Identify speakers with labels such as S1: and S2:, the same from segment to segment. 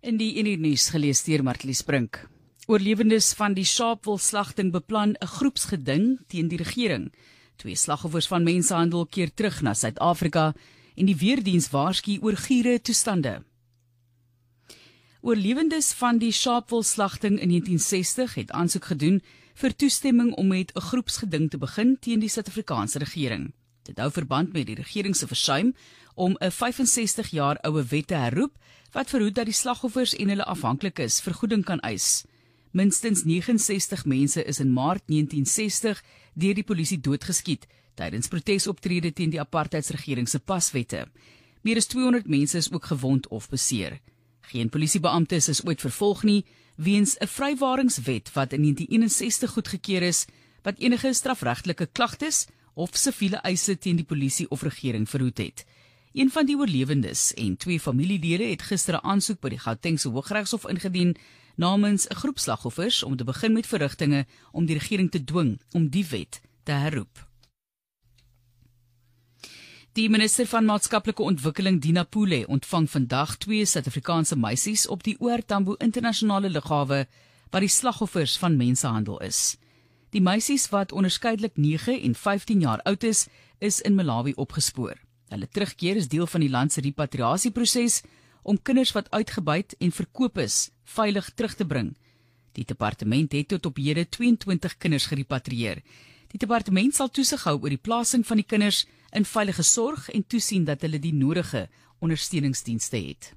S1: In die nuus gelees deur Martlies Brink. Oorlewendes van die Sharpeville-slagting beplan 'n groepsgeding teen die regering. 2 slagoffers van mensenhandel keer terug na Suid-Afrika en die weerdiens waarsku oor giere toestande. Oorlewendes van die Sharpeville-slagting in 1960 het aansoek gedoen vir toestemming om met 'n groepsgeding te begin teen die Suid-Afrikaanse regering. Dit hou verband met die regering se versuim om 'n 65 jaar oue wet te herroep wat verhoed dat die slagoffers en hulle afhanklikes vergoeding kan eis. Minstens 69 mense is in Maart 1960 deur die polisie doodgeskiet tydens protesoptrede teen die apartheidsregering se paswette. Meer as 200 mense is ook gewond of beseer. Geen polisiebeamptes is ooit vervolg nie weens 'n vrywaringswet wat in 1961 goedgekeur is wat enige strafregtelike klagtes of siviele eise teen die polisie of regering verhoed het. Een van die oorlewendes en 2 familielede het gister 'n aansoek by die Gautengse Hooggeregshof ingedien namens 'n groep slagoffers om te begin met verrigtinge om die regering te dwing om die wet te herroep. Die minister van Maatskaplike Ontwikkeling, Dina Pule, ontvang vandag 2 Suid-Afrikaanse meisies op die OR Tambo internasionale lughawe wat die slagoffers van mensenhandel is. Die meisies wat onderskeidelik 9 en 15 jaar oud is in Malawi opgespoor. Hulle terugkeer is deel van die land se repatriasieproses om kinders wat uitgebuit en verkoop is, veilig terug te bring. Die departement het tot op hede 22 kinders gerepatrieer. Die departement sal toesig hou oor die plasing van die kinders in veilige sorg en toesien dat hulle die nodige ondersteuningsdienste het.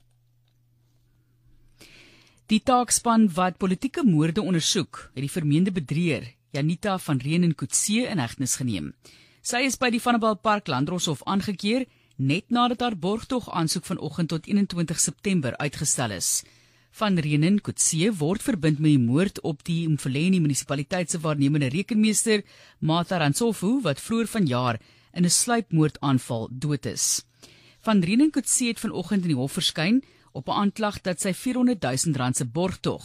S1: Die taakspan wat politieke moorde ondersoek, het die vermeende bedrieër Janita van Renen Coetzee in hegtenis geneem. Sy is by die Vanderbijlpark Landdroshof aangekeer net nadat haar borgtog aansoek vanoggend tot 21 September uitgestel is. Van Renen Coetzee word verbind met die moord op die Mfuleni munisipaliteit se waarnemende rekenmeester Martha Ranshofu wat vroeër vanjaar in 'n sluipmoordaanval dood is. Van Renen Coetzee het vanoggend in die hof verskyn op 'n aanklag dat sy R400 000 se borgtog